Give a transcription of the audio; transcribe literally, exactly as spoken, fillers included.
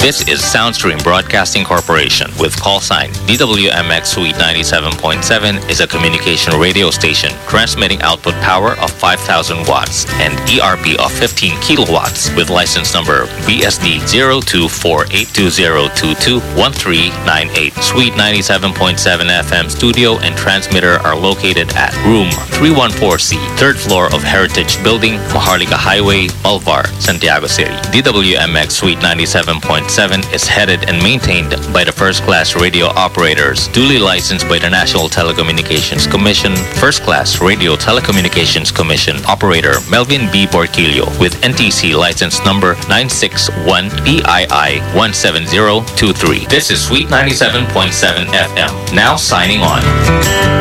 This is Soundstream Broadcasting Corporation with call sign D W M X Suite ninety-seven point seven is a communication radio station transmitting output power of five thousand watts and E R P of fifteen kilowatts with license number B S D zero two four eight two zero two two one three nine eight. Suite ninety-seven point seven F M studio and transmitter are located at room three one four C, third floor of Heritage Building, Maharlika Highway, Malvar, Santiago City. D W M X Suite ninety-seven point seven is headed and maintained by the first-class radio operators, duly licensed by the National Telecommunications Commission, First-Class Radio Telecommunications Commission Operator Melvin B. Borquillo with N T C license number nine six one P I I one seven zero two three. This is Suite ninety-seven point seven F M. Now signing on.